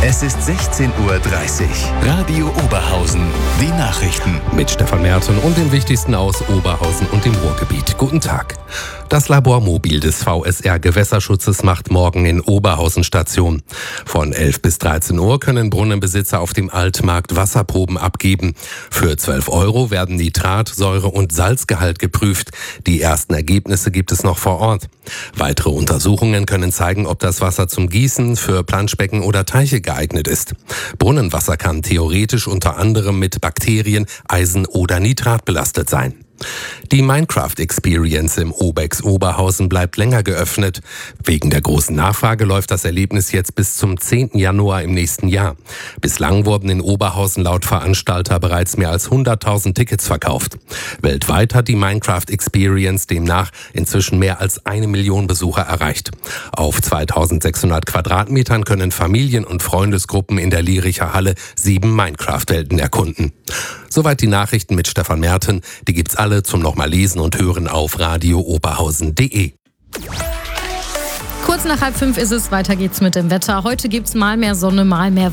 Es ist 16:30 Uhr. Radio Oberhausen. Die Nachrichten. Mit Stefan Merten und dem Wichtigsten aus Oberhausen und dem Ruhrgebiet. Guten Tag. Das Labormobil des VSR Gewässerschutzes macht morgen in Oberhausen Station. Von 11 bis 13 Uhr können Brunnenbesitzer auf dem Altmarkt Wasserproben abgeben. Für 12 € werden Nitrat, Säure und Salzgehalt geprüft. Die ersten Ergebnisse gibt es noch vor Ort. Weitere Untersuchungen können zeigen, ob das Wasser zum Gießen, für Planschbecken oder Teiche geeignet ist. Brunnenwasser kann theoretisch unter anderem mit Bakterien, Eisen oder Nitrat belastet sein. Die Minecraft-Experience im Obex Oberhausen bleibt länger geöffnet. Wegen der großen Nachfrage läuft das Erlebnis jetzt bis zum 10. Januar im nächsten Jahr. Bislang wurden in Oberhausen laut Veranstalter bereits mehr als 100.000 Tickets verkauft. Weltweit hat die Minecraft-Experience demnach inzwischen mehr als 1 Million Besucher erreicht. Auf 2600 Quadratmetern können Familien- und Freundesgruppen in der Liericher Halle 7 Minecraft-Welten erkunden. Soweit die Nachrichten mit Stefan Merten. Die gibt's alle zum nochmal lesen und hören auf radiooberhausen.de. Kurz nach 4:30 ist es, weiter geht's mit dem Wetter. Heute gibt's mal mehr Sonne, mal mehr